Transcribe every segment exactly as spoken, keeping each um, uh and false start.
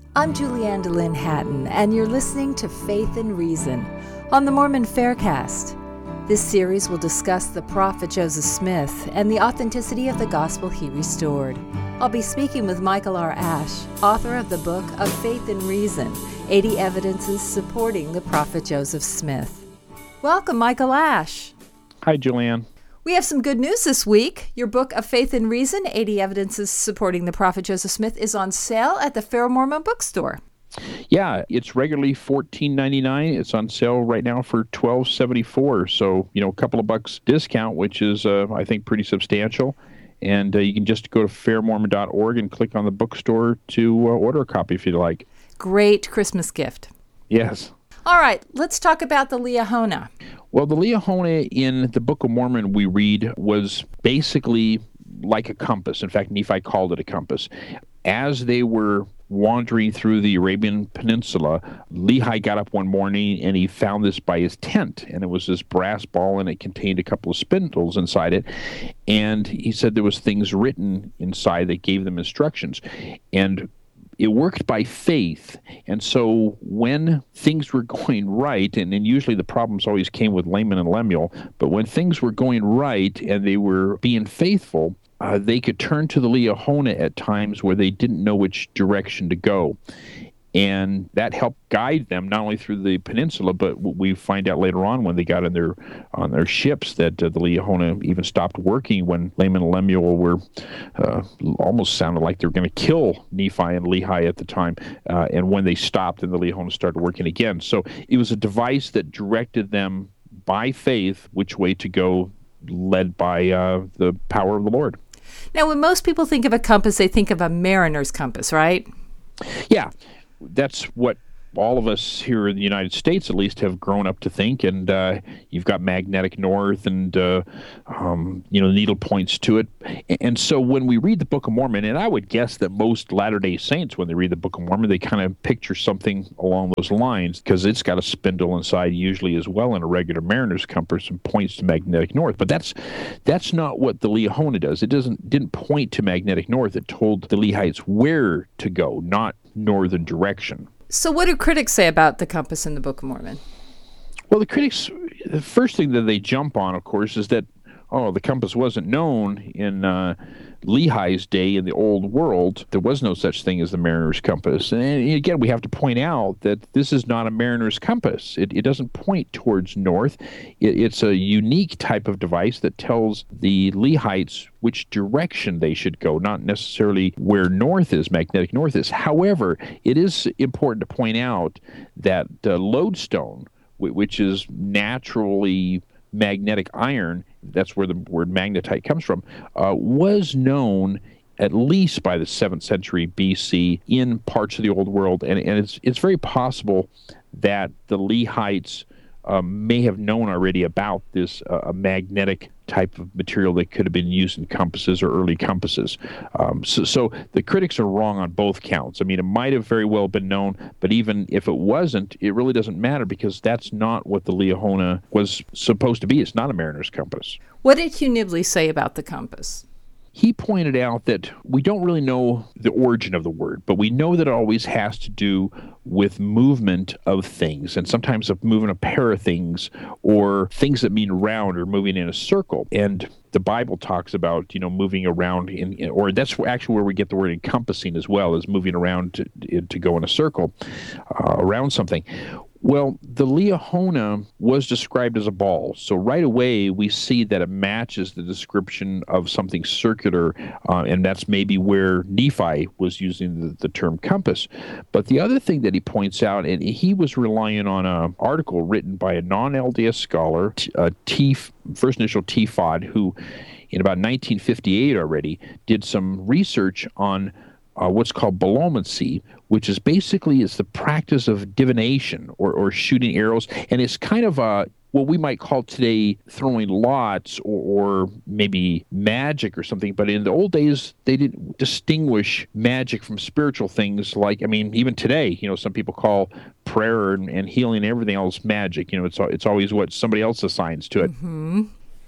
I'm Julianne DeLynn Hatton, and you're listening to Faith and Reason on the Mormon Faircast. This series will discuss the prophet Joseph Smith and the authenticity of the gospel he restored. I'll be speaking with Michael R. Ash, author of the book of Faith and Reason, eighty Evidences Supporting the Prophet Joseph Smith. Welcome, Michael Ash. Hi, Julianne. We have some good news this week. Your book of Faith and Reason, eighty Evidences Supporting the Prophet Joseph Smith, is on sale at the Fair Mormon Bookstore. Yeah, it's regularly fourteen ninety-nine. It's on sale right now for twelve seventy-four. So, you know, a couple of bucks discount, which is, uh, I think, pretty substantial. And uh, you can just go to fair mormon dot org and click on the bookstore to uh, order a copy if you'd like. Great Christmas gift. Yes. All right, let's talk about the Liahona. Well, the Liahona in the Book of Mormon we read was basically like a compass. In fact, Nephi called it a compass. As they were wandering through the Arabian Peninsula, Lehi got up one morning and he found this by his tent, and it was this brass ball and it contained a couple of spindles inside it, and he said there was things written inside that gave them instructions, and it worked by faith. And so when things were going right, and, and usually the problems always came with Laman and Lemuel, but when things were going right and they were being faithful, Uh, they could turn to the Liahona at times where they didn't know which direction to go. And that helped guide them not only through the peninsula, but we find out later on when they got in their on their ships that uh, the Liahona even stopped working when Laman and Lemuel were uh, almost sounded like they were going to kill Nephi and Lehi at the time. Uh, and when they stopped, then the Liahona started working again. So it was a device that directed them by faith which way to go, led by uh, the power of the Lord. Now, when most people think of a compass, they think of a mariner's compass, right? Yeah, that's what all of us here in the United States, at least, have grown up to think. And uh, you've got magnetic north and, uh, um, you know, needle points to it. And so when we read the Book of Mormon, and I would guess that most Latter-day Saints, when they read the Book of Mormon, they kind of picture something along those lines, because it's got a spindle inside usually as well in a regular mariner's compass and points to magnetic north. But that's that's not what the Liahona does. It doesn't didn't point to magnetic north. It told the Lehites where to go, not northern direction. So what do critics say about the compass in the Book of Mormon? Well, the critics, the first thing that they jump on, of course, is that, oh, the compass wasn't known in uh, Lehi's day in the old world. There was no such thing as the mariner's compass. And again, we have to point out that this is not a mariner's compass. It, it doesn't point towards north. It, it's a unique type of device that tells the Lehites which direction they should go, not necessarily where north is, magnetic north is. However, it is important to point out that uh, lodestone, which is naturally magnetic iron, that's where the word magnetite comes from, uh, was known at least by the seventh century B C in parts of the old world. And, and it's it's very possible that the Lehites um, may have known already about this uh, magnetic type of material that could have been used in compasses or early compasses. Um, so, so the critics are wrong on both counts. I mean, it might have very well been known, but even if it wasn't, it really doesn't matter, because that's not what the Liahona was supposed to be. It's not a mariner's compass. What did Hugh Nibley say about the compass? He pointed out that we don't really know the origin of the word, but we know that it always has to do with movement of things, and sometimes of moving a pair of things, or things that mean round or moving in a circle. And the Bible talks about, you know, moving around, in, or that's actually where we get the word encompassing as well, as moving around to, to go in a circle uh, around something. Well, the Liahona was described as a ball, so right away we see that it matches the description of something circular, uh, and that's maybe where Nephi was using the, the term compass. But the other thing that he points out, and he was relying on an article written by a non-L D S scholar, uh, T, first initial T F O D, who in about nineteen fifty-eight already did some research on Uh, what's called bolomancy, which is basically is the practice of divination or, or shooting arrows, and it's kind of a what we might call today throwing lots or, or maybe magic or something. But in the old days, they didn't distinguish magic from spiritual things. Like, I mean, even today, you know, some people call prayer and, and healing and everything else magic. You know, it's it's always what somebody else assigns to it. Mm-hmm.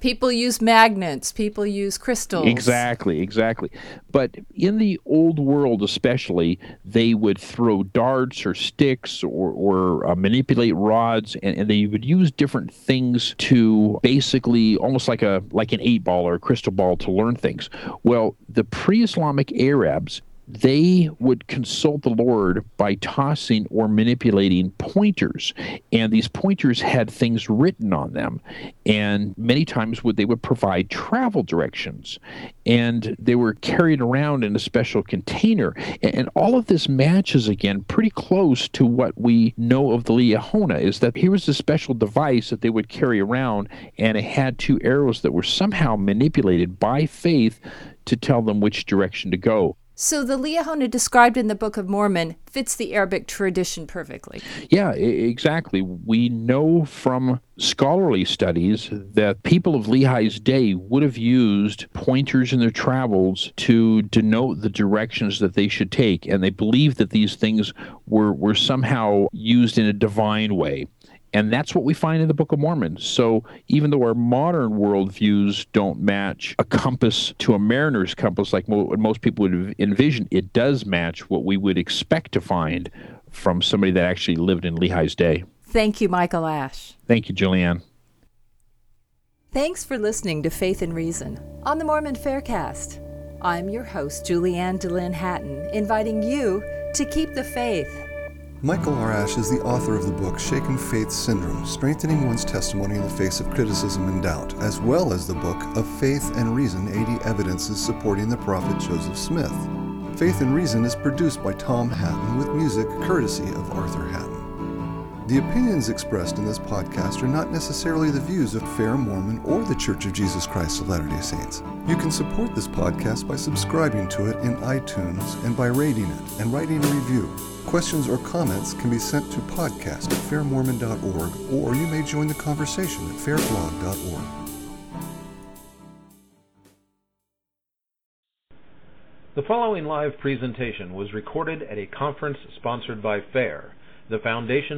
People use magnets. People use crystals. Exactly, exactly. But in the old world especially, they would throw darts or sticks or, or uh, manipulate rods, and, and they would use different things to basically almost like a like an eight ball or a crystal ball to learn things. Well, the pre-Islamic Arabs, they would consult the Lord by tossing or manipulating pointers, and these pointers had things written on them, and many times would they would provide travel directions, and they were carried around in a special container, and, and all of this matches again pretty close to what we know of the Liahona, is that here was a special device that they would carry around, and it had two arrows that were somehow manipulated by faith to tell them which direction to go. So the Liahona described in the Book of Mormon fits the Arabic tradition perfectly. Yeah, I- exactly. We know from scholarly studies that people of Lehi's day would have used pointers in their travels to denote the directions that they should take, and they believed that these things were, were somehow used in a divine way. And that's what we find in the Book of Mormon. So even though our modern worldviews don't match a compass to a mariner's compass like mo- what most people would envision, it does match what we would expect to find from somebody that actually lived in Lehi's day. Thank you, Michael Ash. Thank you, Julianne. Thanks for listening to Faith and Reason on the Mormon Faircast. I'm your host, Julianne DeLynn Hatton, inviting you to keep the faith. Michael R. Ash is the author of the book Shaken Faith Syndrome, Strengthening One's Testimony in the Face of Criticism and Doubt, as well as the book of Faith and Reason, eighty Evidences Supporting the Prophet Joseph Smith. Faith and Reason is produced by Tom Hatton with music courtesy of Arthur Hatton. The opinions expressed in this podcast are not necessarily the views of Fair Mormon or the Church of Jesus Christ of Latter-day Saints. You can support this podcast by subscribing to it in iTunes and by rating it and writing a review. Questions or comments can be sent to podcast at fair mormon dot org, or you may join the conversation at fair blog dot org. The following live presentation was recorded at a conference sponsored by FAIR, the Foundation